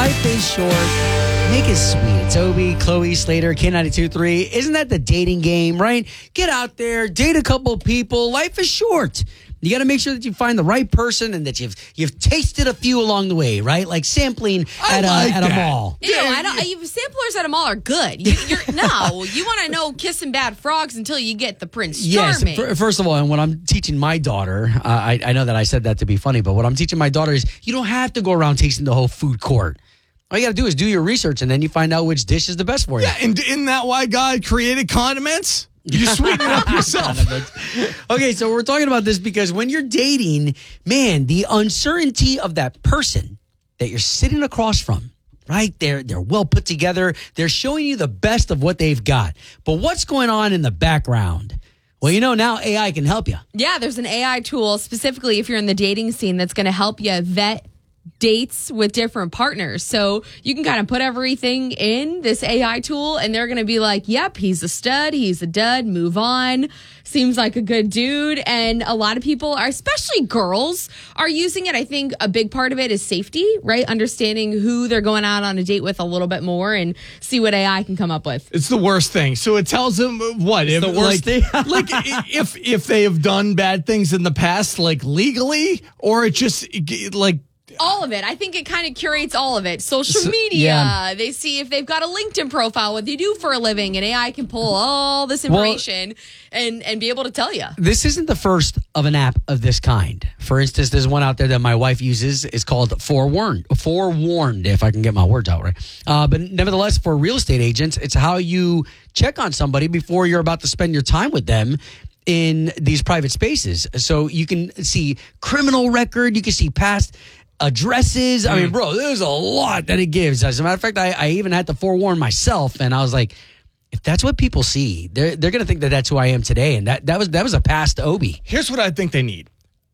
Life is short. Make it sweet. It's Obi, Chloe, Slater, K92.3. Isn't that the dating game, right? Get out there, date a couple of people. Life is short. You got to make sure that you find the right person and that you've tasted a few along the way, right? Like sampling at a mall. Ew, samplers at a mall are good. You want to know kissing bad frogs until you get the Prince Charming. Yes, first of all, and when I'm teaching my daughter, I know that I said that to be funny, but what I'm teaching my daughter is you don't have to go around tasting the whole food court. All you got to do is do your research, and then you find out which dish is the best for you. Yeah, and isn't that why God created condiments? You sweeten it up yourself. Okay, so we're talking about this because when you're dating, man, the uncertainty of that person that you're sitting across from, right? They're well put together. They're showing you the best of what they've got. But what's going on in the background? Well, now AI can help you. Yeah, there's an AI tool specifically if you're in the dating scene that's going to help you vet dates with different partners. So you can kind of put everything in this AI tool and they're going to be like, yep, he's a stud, he's a dud, move on. Seems like a good dude. And a lot of people are, especially girls, are using it. I think a big part of it is safety, right? Understanding who they're going out on a date with a little bit more and see what AI can come up with. It's the worst thing. So it tells them what? It's the worst thing? Like if they have done bad things in the past, like legally, or it just like... All of it. I think it kind of curates all of it. Social media. Yeah. They see if they've got a LinkedIn profile, what they do for a living, and AI can pull all this information and be able to tell you. This isn't the first of an app of this kind. For instance, there's one out there that my wife uses. It's called Forewarned, if I can get my words out right. But nevertheless, for real estate agents, it's how you check on somebody before you're about to spend your time with them in these private spaces. So you can see criminal record, you can see past addresses. I mean, bro, there's a lot that it gives. As a matter of fact, I even had to forewarn myself, and I was like, if that's what people see, they're going to think that that's who I am today. And that was a past Obi. Here's what I think they need.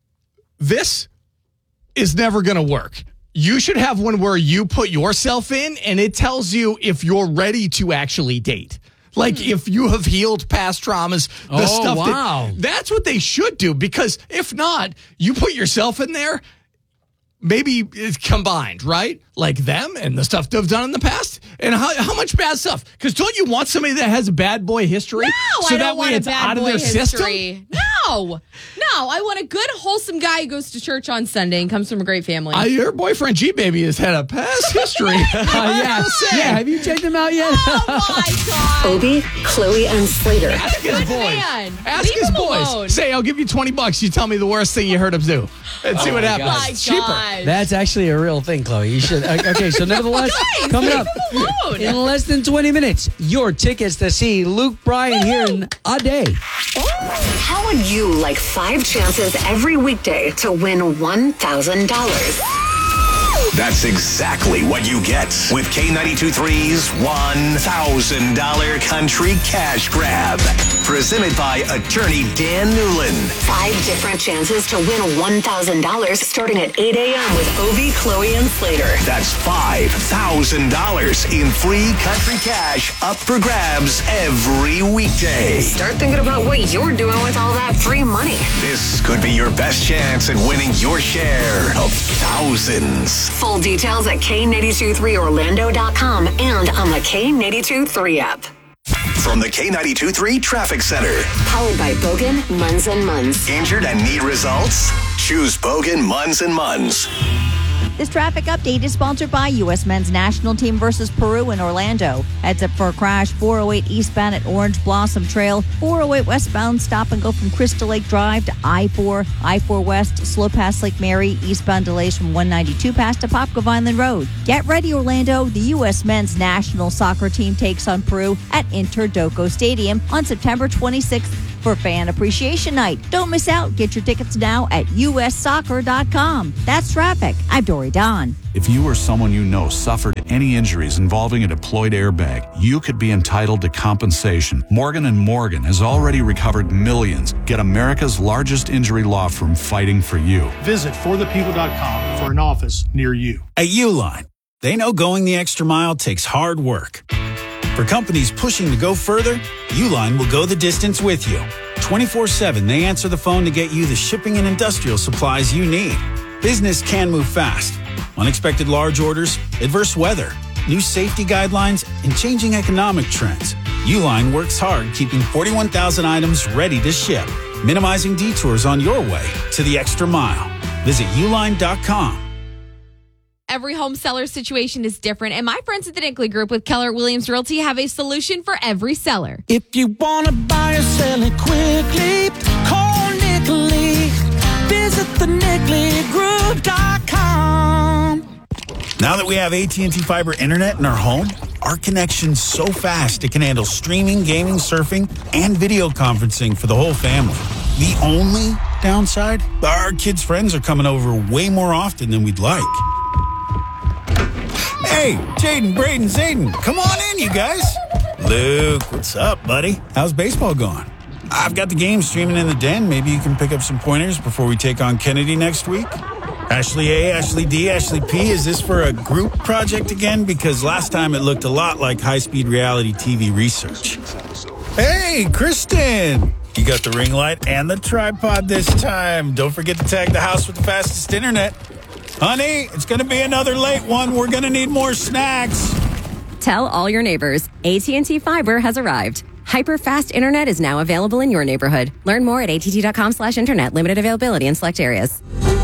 This is never going to work. You should have one where you put yourself in, and it tells you if you're ready to actually date. Like if you have healed past traumas, that's what they should do. Because if not, you put yourself in there. Maybe it's combined, right? Like them and the stuff they've done in the past. And how much bad stuff? Because don't you want somebody that has a bad boy history? No, so I don't that way want it's a bad out of boy their history. system? No, I want a good, wholesome guy who goes to church on Sunday and comes from a great family. Your boyfriend G-Baby has had a past history. Yeah, have you checked him out yet? Oh, my God. Obie, Chloe, and Slater. Ask his Good boys. man. Ask Leave his him boys. alone. Say, I'll give you $20. You tell me the worst thing you heard him do. And see what happens. My It's cheaper. God. That's actually a real thing, Chloe. You should. Okay, so nevertheless, Guys, coming leave up him alone. in less than 20 minutes, your tickets to see Luke Bryan here in a day. How would you like 5 chances every weekday to win $1,000? That's exactly what you get with K92.3's $1,000 Country Cash Grab. Presented by attorney Dan Newland. 5 different chances to win $1,000 starting at 8 a.m. with Obie, Chloe, and Slater. That's $5,000 in free country cash up for grabs every weekday. Start thinking about what you're doing with all that free money. This could be your best chance at winning your share of thousands. Full details at K923Orlando.com and on the K92.3 app. From the K92.3 Traffic Center. Powered by Bogan, Munz & Munz. Injured and need results? Choose Bogan, Munz & Munz. This traffic update is sponsored by U.S. Men's National Team versus Peru in Orlando. Heads up for a crash 408 eastbound at Orange Blossom Trail. 408 westbound, stop and go from Crystal Lake Drive to I-4. I-4 west, slow past Lake Mary. Eastbound delays from 192 past to Popka Vineland Road. Get ready, Orlando. The U.S. Men's National Soccer Team takes on Peru at Interdoco Stadium on September 26th. For Fan Appreciation Night. Don't miss out. Get your tickets now at ussoccer.com. That's traffic. I'm Dory Don. If you or someone you know suffered any injuries involving a deployed airbag, you could be entitled to compensation. Morgan & Morgan has already recovered millions. Get America's largest injury law firm fighting for you. Visit forthepeople.com for an office near you. At Uline, they know going the extra mile takes hard work. For companies pushing to go further, Uline will go the distance with you. 24/7, they answer the phone to get you the shipping and industrial supplies you need. Business can move fast. Unexpected large orders, adverse weather, new safety guidelines, and changing economic trends. Uline works hard keeping 41,000 items ready to ship, minimizing detours on your way to the extra mile. Visit uline.com. Every home seller situation is different, and my friends at the Nickley Group with Keller Williams Realty have a solution for every seller. If you want to buy or sell it quickly, call Nickley. Visit thenickley.com. Now that we have AT&T Fiber Internet in our home, our connection's so fast it can handle streaming, gaming, surfing, and video conferencing for the whole family. The only downside? Our kids' friends are coming over way more often than we'd like. Hey, Jaden, Braden, Zayden, come on in, you guys. Luke, what's up, buddy? How's baseball going? I've got the game streaming in the den. Maybe you can pick up some pointers before we take on Kennedy next week. Ashley A, Ashley D, Ashley P, is this for a group project again? Because last time it looked a lot like high-speed reality TV research. Hey, Kristen! You got the ring light and the tripod this time. Don't forget to tag the house with the fastest internet. Honey, it's going to be another late one. We're going to need more snacks. Tell all your neighbors, AT&T Fiber has arrived. Hyper-fast internet is now available in your neighborhood. Learn more at att.com/internet. Limited availability in select areas.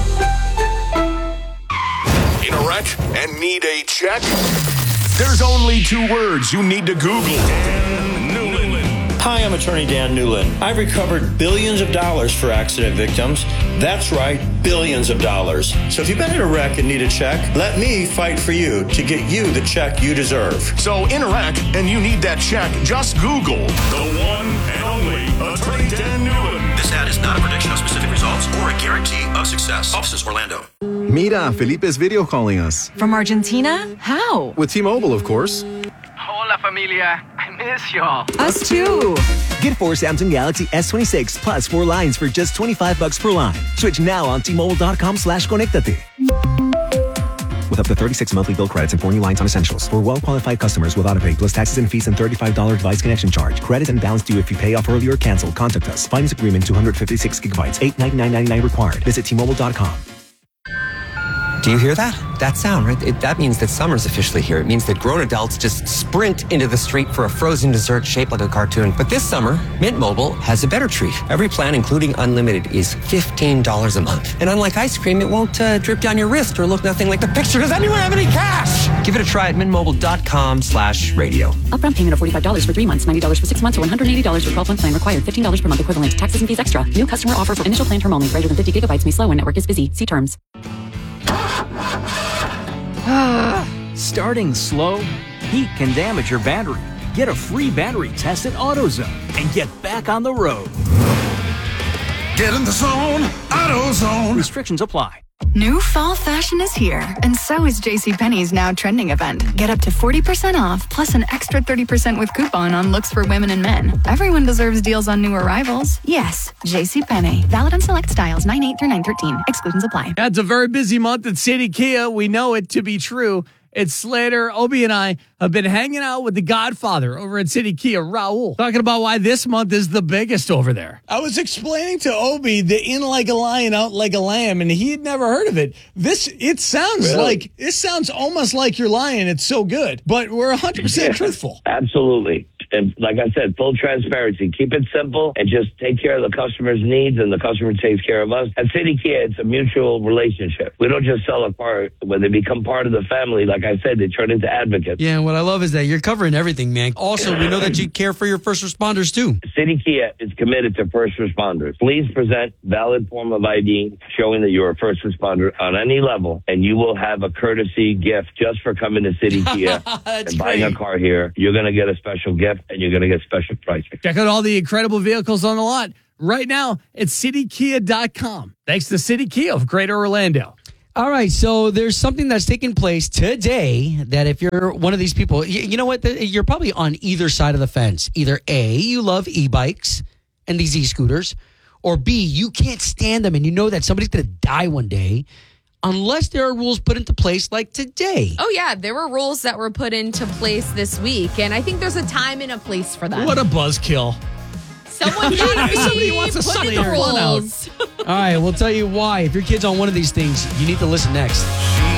In a wreck and need a check? There's only 2 words you need to Google. Dan Newland. Hi, I'm attorney Dan Newland. I've recovered billions of dollars for accident victims. That's right, billions of dollars. So if you've been in a wreck and need a check, let me fight for you to get you the check you deserve. So in a wreck and you need that check, just Google the one and only attorney Dan Newland. This ad is not a prediction of specific results or a guarantee of success. Offices Orlando. Mira, Felipe's video calling us. From Argentina? How? With T-Mobile, of course. Hola, familia. I miss y'all. Us too. Get 4 Samsung Galaxy S26 plus 4 lines for just $25 per line. Switch now on T-Mobile.com/conectate. With up to 36 monthly bill credits and 4 new lines on essentials. For well-qualified customers with autopay plus taxes and fees and $35 device connection charge. Credit and balance due if you pay off early or cancel. Contact us. Finance agreement 256 gigabytes. $899.99 required. Visit T-Mobile.com. Do you hear that? That sound, right? That means that summer's officially here. It means that grown adults just sprint into the street for a frozen dessert shaped like a cartoon. But this summer, Mint Mobile has a better treat. Every plan, including unlimited, is $15 a month. And unlike ice cream, it won't drip down your wrist or look nothing like the picture. Does anyone have any cash? Give it a try at mintmobile.com/radio. Upfront payment of $45 for 3 months, $90 for 6 months, or $180 for 12-month plan required. $15 per month equivalent. Taxes and fees extra. New customer offer for initial plan term only. Greater than 50 gigabytes may slow when network is busy. See terms. Starting slow? Heat can damage your battery. Get a free battery test at AutoZone and get back on the road. Get in the zone, AutoZone. Restrictions apply. New fall fashion is here, and so is JCPenney's now trending event. Get up to 40% off, plus an extra 30% with coupon on looks for women and men. Everyone deserves deals on new arrivals. Yes, JCPenney. Valid on select styles, 9/8 through 9/13. Exclusions apply. It's a very busy month at City Kia. We know it to be true. It's Slater, Obi, and I have been hanging out with the Godfather over at City Kia, Raul, talking about why this month is the biggest over there. I was explaining to Obi the in like a lion, out like a lamb, and he had never heard of it. It sounds almost like you're lying. It's so good, but we're 100% truthful. Absolutely. And like I said, full transparency. Keep it simple and just take care of the customer's needs, and the customer takes care of us. At City Kia, it's a mutual relationship. We don't just sell a car. When they become part of the family, like I said, they turn into advocates. Yeah, and what I love is that you're covering everything, man. Also, we know that you care for your first responders, too. City Kia is committed to first responders. Please present valid form of ID showing that you're a first responder on any level, and you will have a courtesy gift just for coming to City Kia and buying a car here. You're going to get a special gift, and you're going to get special pricing. Check out all the incredible vehicles on the lot right now at citykia.com. Thanks to City Kia of Greater Orlando. All right, so there's something that's taking place today that if you're one of these people, you know what, you're probably on either side of the fence. Either A, you love e-bikes and these e-scooters, or B, you can't stand them and you know that somebody's going to die one day unless there are rules put into place like today. Oh, yeah, there were rules that were put into place this week, and I think there's a time and a place for that. What a buzzkill. Someone should be Somebody wants to suck putting the the fun out. rules. All right, we'll tell you why. If your kid's on one of these things, you need to listen next.